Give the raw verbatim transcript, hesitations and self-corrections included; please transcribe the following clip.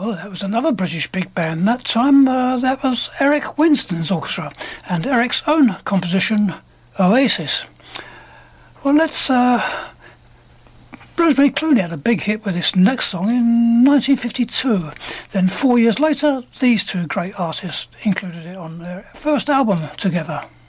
Well, that was another British big band. That time, uh, that was Eric Winston's orchestra and Eric's own composition, Oasis. Well, let's... Uh, Rosemary Clooney had a big hit with this next song in nineteen fifty-two. Then four years later, these two great artists included it on their first album together.